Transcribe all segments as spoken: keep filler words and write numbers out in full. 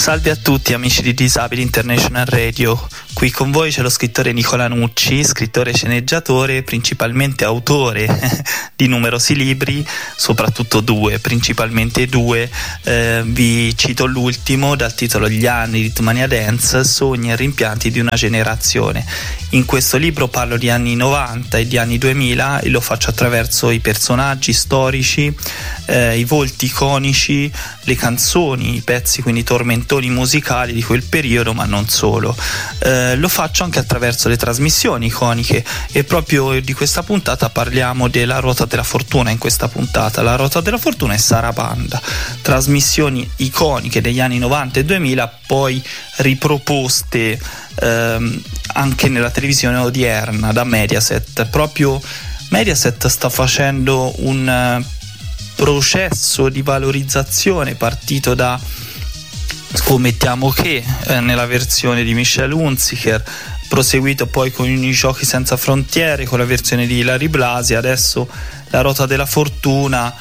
Salve a tutti amici di Disabili International Radio, qui con voi c'è lo scrittore Nicola Nucci, scrittore e sceneggiatore, principalmente autore di numerosi libri, soprattutto due, principalmente due, eh, vi cito l'ultimo dal titolo Gli anni di Rhythmania Dance, sogni e rimpianti di una generazione. In questo libro parlo di anni novanta e di anni duemila e lo faccio attraverso i personaggi storici, eh, i volti iconici, le canzoni, i pezzi quindi tormentoni musicali di quel periodo, ma non solo. Eh, lo faccio anche attraverso le trasmissioni iconiche e proprio di questa puntata parliamo della Ruota della Fortuna. In questa puntata la Ruota della Fortuna è Sarabanda, trasmissioni iconiche degli anni novanta e duemila poi riproposte ehm, anche nella televisione odierna da Mediaset. Proprio Mediaset sta facendo un processo di valorizzazione partito da Scommettiamo che eh, nella versione di Michel Hunziker, proseguito poi con i Giochi senza frontiere con la versione di Ilary Blasi, adesso la Ruota della Fortuna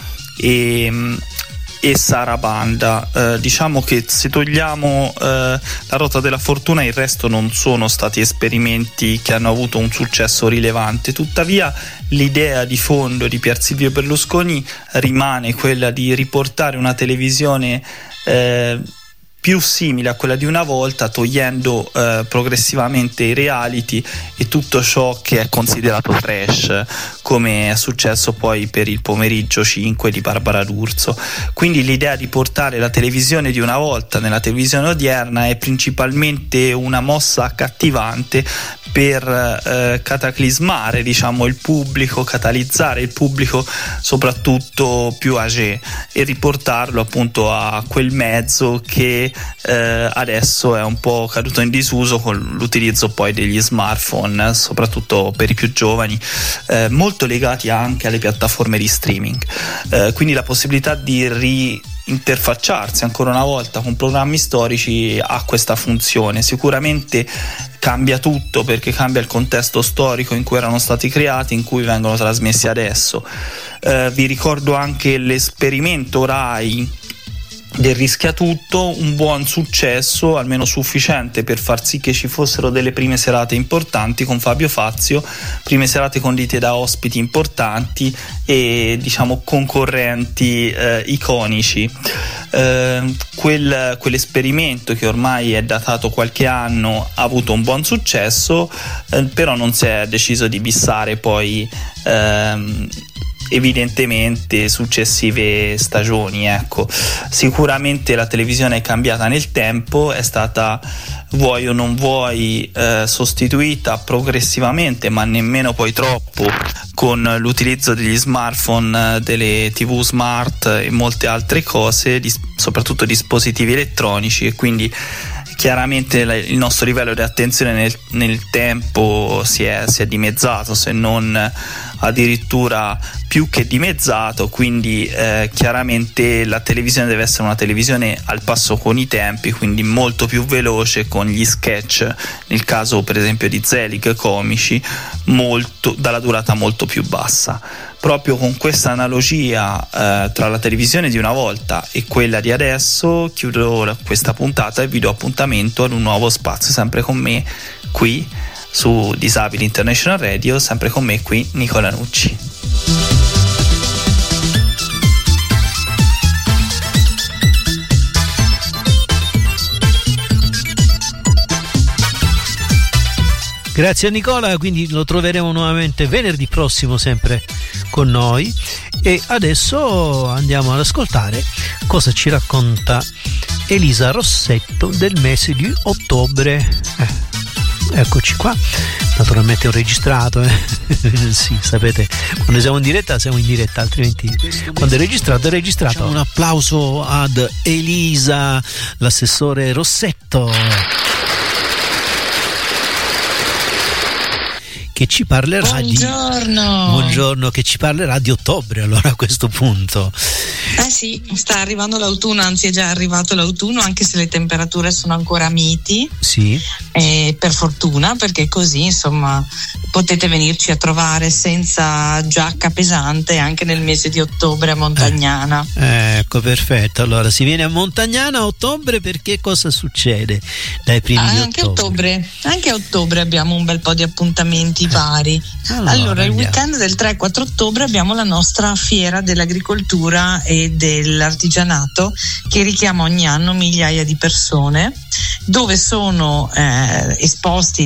e, e Sarabanda. Eh, diciamo che se togliamo eh, la Ruota della Fortuna, il resto non sono stati esperimenti che hanno avuto un successo rilevante. Tuttavia l'idea di fondo di Pier Silvio Berlusconi rimane quella di riportare una televisione eh, più simile a quella di una volta, togliendo eh, progressivamente i reality e tutto ciò che è considerato trash, come è successo poi per il Pomeriggio cinque di Barbara D'Urso. Quindi l'idea di portare la televisione di una volta nella televisione odierna è principalmente una mossa accattivante per eh, cataclismare, diciamo, il pubblico, catalizzare il pubblico soprattutto più âgé e riportarlo appunto a quel mezzo che eh, adesso è un po' caduto in disuso con l'utilizzo poi degli smartphone, soprattutto per i più giovani, eh, molto legati anche alle piattaforme di streaming, eh, quindi la possibilità di ri interfacciarsi ancora una volta con programmi storici ha questa funzione. Sicuramente cambia tutto perché cambia il contesto storico in cui erano stati creati, in cui vengono trasmessi adesso. Eh, vi ricordo anche l'esperimento Rai del Rischiatutto, un buon successo, almeno sufficiente per far sì che ci fossero delle prime serate importanti con Fabio Fazio, prime serate condite da ospiti importanti e diciamo concorrenti eh, iconici. Eh, quel, quell'esperimento che ormai è datato qualche anno ha avuto un buon successo, eh, però non si è deciso di bissare poi ehm, evidentemente successive stagioni. Ecco, sicuramente la televisione è cambiata nel tempo, è stata, vuoi o non vuoi, eh, sostituita progressivamente, ma nemmeno poi troppo, con l'utilizzo degli smartphone, delle tv smart e molte altre cose, dis- soprattutto dispositivi elettronici, e quindi chiaramente il nostro livello di attenzione nel, nel tempo si è, si è dimezzato, se non addirittura più che dimezzato. Quindi eh, chiaramente la televisione deve essere una televisione al passo con i tempi, quindi molto più veloce, con gli sketch, nel caso per esempio di Zelig, comici, molto, dalla durata molto più bassa. Proprio con questa analogia eh, tra la televisione di una volta e quella di adesso chiudo questa puntata e vi do appuntamento ad un nuovo spazio, sempre con me qui su Disabili International Radio, sempre con me qui Nicola Nucci. Grazie a Nicola, quindi lo troveremo nuovamente venerdì prossimo sempre con noi, e adesso andiamo ad ascoltare cosa ci racconta Elisa Rossetto del mese di ottobre. Eh. Eccoci qua, naturalmente ho registrato, eh? Sì, sapete, quando siamo in diretta siamo in diretta, altrimenti quando è registrato è registrato. Facciamo un applauso ad Elisa, l'assessore Rossetto, che ci parlerà buongiorno. di buongiorno che ci parlerà di ottobre, allora a questo punto. Eh sì, sta arrivando l'autunno, anzi è già arrivato l'autunno, anche se le temperature sono ancora miti. Sì. Eh, per fortuna, perché così insomma potete venirci a trovare senza giacca pesante anche nel mese di ottobre a Montagnana. Eh, ecco, perfetto. Allora si viene a Montagnana a ottobre, perché cosa succede dai primi ah, di anche ottobre? ottobre? Anche a ottobre abbiamo un bel po' di appuntamenti vari. Allora, allora il andiamo. weekend del tre e quattro ottobre abbiamo la nostra fiera dell'agricoltura e dell'artigianato, che richiama ogni anno migliaia di persone, dove sono eh, esposti